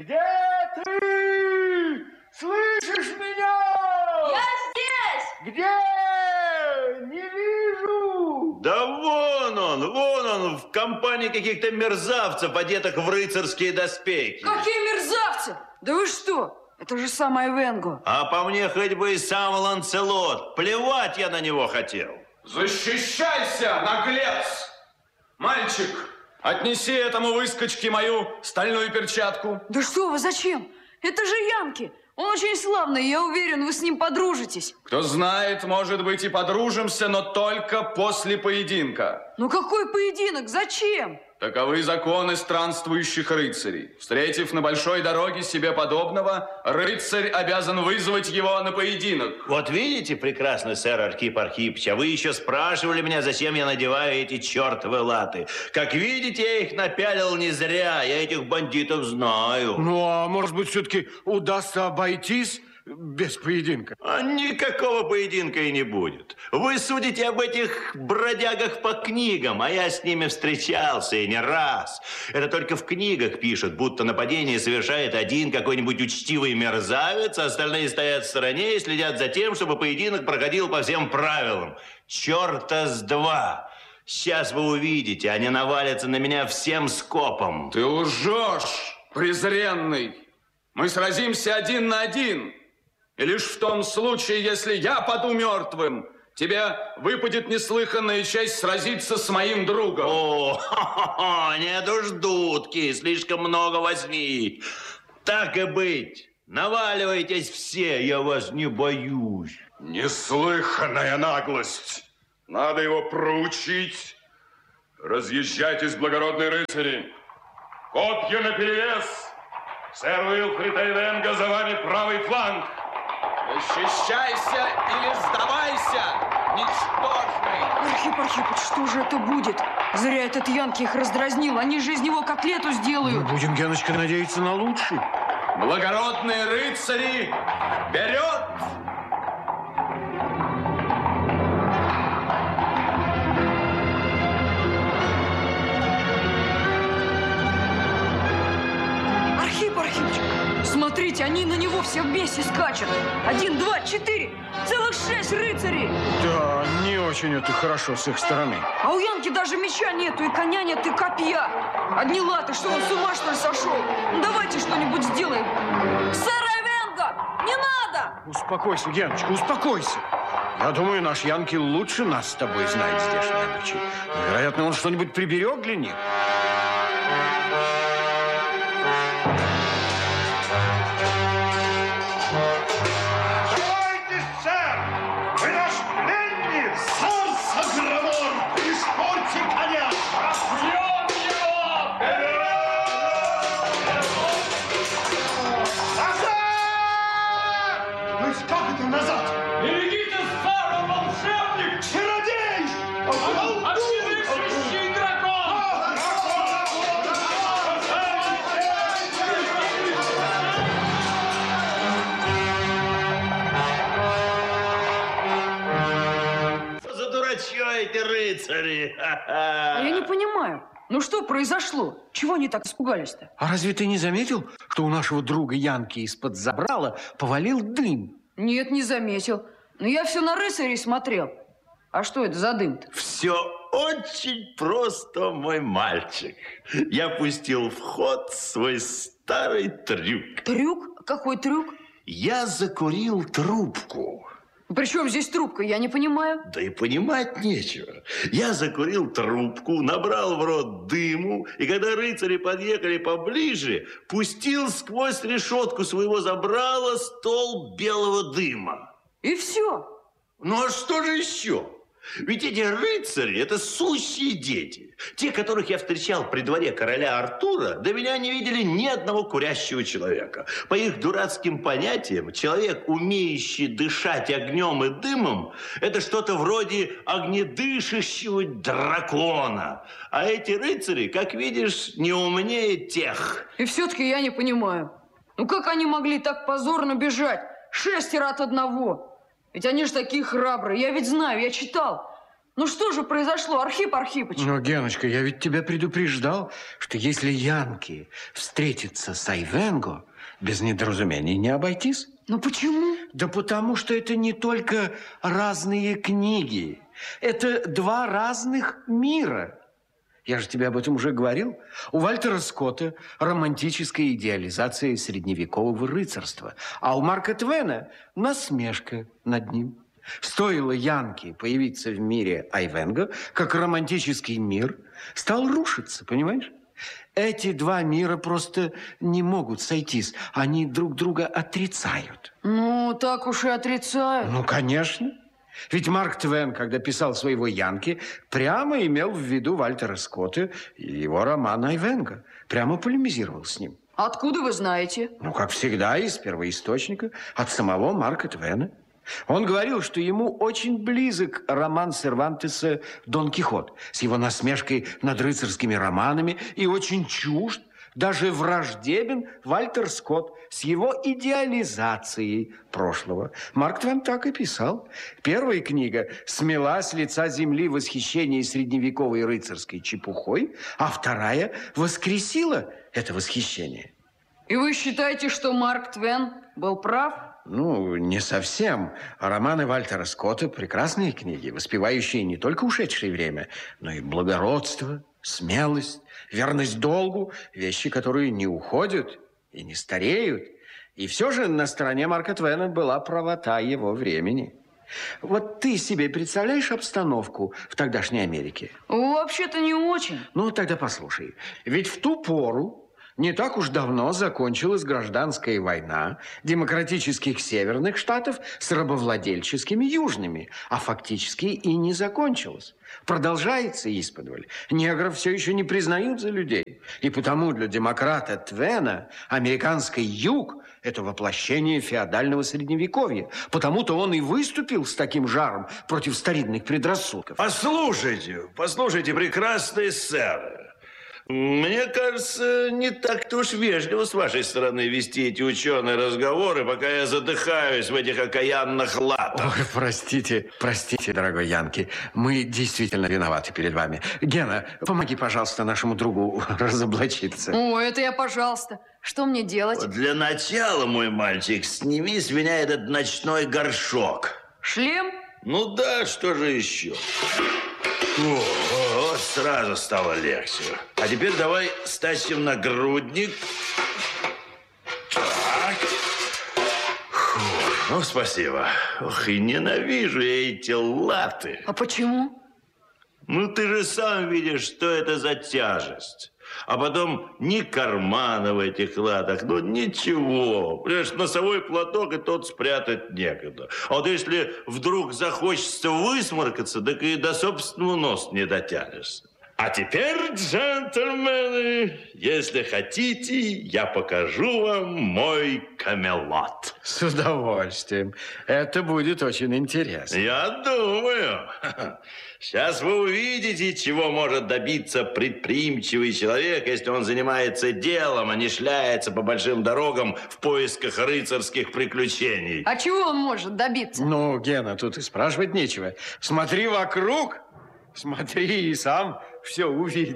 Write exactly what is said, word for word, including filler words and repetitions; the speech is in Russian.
Где ты? Слышишь меня? Я здесь! Где? Не вижу. Да вон он, вон он, в компании каких-то мерзавцев, одетых в рыцарские доспехи. Какие мерзавцы? Да вы что? Это же самая Венго. А по мне хоть бы и сам Ланцелот. Плевать я на него хотел. Защищайся, наглец! Мальчик, отнеси этому выскочке мою стальную перчатку. Да что вы, зачем? Это же Янки. Он очень славный, я уверен, вы с ним подружитесь. Кто знает, может быть, и подружимся, но только после поединка. Ну какой поединок? Зачем? Таковы законы странствующих рыцарей. Встретив на большой дороге себе подобного, рыцарь обязан вызвать его на поединок. Вот видите, прекрасный сэр Архип Архипыч, а вы еще спрашивали меня, зачем я надеваю эти чертовы латы. Как видите, я их напялил не зря, я этих бандитов знаю. Ну, а может быть, все-таки удастся обойтись без поединка? А никакого поединка и не будет. Вы судите об этих бродягах по книгам, а я с ними встречался и не раз. Это только в книгах пишут, будто нападение совершает один какой-нибудь учтивый мерзавец, а остальные стоят в стороне и следят за тем, чтобы поединок проходил по всем правилам. Черта с два. Сейчас вы увидите, они навалятся на меня всем скопом. Ты лжешь, презренный. Мы сразимся один на один. И лишь в том случае, если я паду мертвым, тебе выпадет неслыханная честь сразиться с моим другом. О, ха-ха-ха, нет уж, дудки, слишком много возни. Так и быть, наваливайтесь все, я вас не боюсь. Неслыханная наглость. Надо его проучить. Разъезжайтесь, благородные рыцари. Копья наперевес. Сэр Уилфрид Эйвенго, за вами правый фланг. Защищайся или сдавайся, ничтожный. Архип Архипыч, что же это будет? Зря этот Янки их раздразнил, они же из него котлету сделают. Мы будем, Геночка, надеяться на лучшее. Благородные рыцари, вперед! Архип Архипыч, смотрите, они на него все вместе скачут. Один, два, четыре, целых шесть рыцарей. Да, не очень это хорошо с их стороны. А у Янки даже меча нету, и коня нет, и копья. Одни латы, что он с ума, что ли, сошел? Ну, давайте что-нибудь сделаем. Сэр Эйвенго, не надо! Успокойся, Геночка, успокойся. Я думаю, наш Янки лучше нас с тобой знает здешние обычаи. Вероятно, он что-нибудь приберег для них. Рыцари. А я не понимаю, ну что произошло? Чего они так испугались-то? А разве ты не заметил, что у нашего друга Янки из-под забрала повалил дым? Нет, не заметил. Но я все на рыцарей смотрел. А что это за дым-то? Все очень просто, мой мальчик. Я пустил в ход свой старый трюк. Трюк? Какой трюк? Я закурил трубку. При чем здесь трубка? Я не понимаю. Да и понимать нечего. Я закурил трубку, набрал в рот дыму, и когда рыцари подъехали поближе, пустил сквозь решетку своего забрала столб белого дыма. И все? Ну а что же еще? Ведь эти рыцари – это сущие дети. Те, которых я встречал при дворе короля Артура, до меня не видели ни одного курящего человека. По их дурацким понятиям, человек, умеющий дышать огнем и дымом, это что-то вроде огнедышащего дракона. А эти рыцари, как видишь, не умнее тех. И все-таки я не понимаю. Ну как они могли так позорно бежать? Шестеро от одного. Ведь они же такие храбрые. Я ведь знаю, я читал. Ну что же произошло, Архип Архипыч? Но, Геночка, я ведь тебя предупреждал, что если янки встретятся с Айвенго, без недоразумений не обойтись. Ну почему? Да потому что это не только разные книги. Это два разных мира. Я же тебе об этом уже говорил. У Вальтера Скотта романтическая идеализация средневекового рыцарства, а у Марка Твена насмешка над ним. Стоило янке появиться в мире Айвенго, как романтический мир стал рушиться, понимаешь? Эти два мира просто не могут сойтись. Они друг друга отрицают. Ну, так уж и отрицают. Ну, конечно. Ведь Марк Твен, когда писал своего Янки, прямо имел в виду Вальтера Скотта и его роман Айвенго. Прямо полемизировал с ним. Откуда вы знаете? Ну, как всегда, из первоисточника, от самого Марка Твена. Он говорил, что ему очень близок роман Сервантеса «Дон Кихот» с его насмешкой над рыцарскими романами и очень чужд, даже враждебен Вальтер Скотт с его идеализацией прошлого. Марк Твен так и писал. Первая книга смела с лица земли восхищение средневековой рыцарской чепухой, а вторая воскресила это восхищение. И вы считаете, что Марк Твен был прав? Ну, не совсем. Романы Вальтера Скотта – прекрасные книги, воспевающие не только ушедшее время, но и благородство, смелость, верность долгу, вещи, которые не уходят и не стареют. И все же на стороне Марка Твена была правота его времени. Вот ты себе представляешь обстановку в тогдашней Америке? Вообще-то не очень. Ну, тогда послушай. Ведь в ту пору не так уж давно закончилась гражданская война демократических северных штатов с рабовладельческими южными, а фактически и не закончилась. Продолжается исподволь. Негров все еще не признают за людей. И потому для демократа Твена американский юг – это воплощение феодального средневековья. Потому-то он и выступил с таким жаром против старинных предрассудков. Послушайте, послушайте, прекрасные сэры. Мне кажется, не так-то уж вежливо с вашей стороны вести эти ученые разговоры, пока я задыхаюсь в этих окаянных латах. Ой, простите, простите, дорогой Янки. Мы действительно виноваты перед вами. Гена, помоги, пожалуйста, нашему другу разоблачиться. О, это я, пожалуйста. Что мне делать? Для начала, мой мальчик, сними с меня этот ночной горшок. Шлем? Ну да, что же еще? О, вот сразу стало легче. А теперь давай стащим нагрудник. Так. Фу, ну, спасибо. Ох, и ненавижу я эти латы. А почему? Ну, ты же сам видишь, что это за тяжесть. А потом ни кармана в этих латах, ну ничего. Понимаешь, носовой платок и тот спрятать некогда. А вот если вдруг захочется высморкаться, так и до собственного носа не дотянешься. А теперь, джентльмены, если хотите, я покажу вам мой Камелот. С удовольствием. Это будет очень интересно. Я думаю. Сейчас вы увидите, чего может добиться предприимчивый человек, если он занимается делом, а не шляется по большим дорогам в поисках рыцарских приключений. А чего он может добиться? Ну, Гена, тут и спрашивать нечего. Смотри вокруг, смотри и сам все увидишь.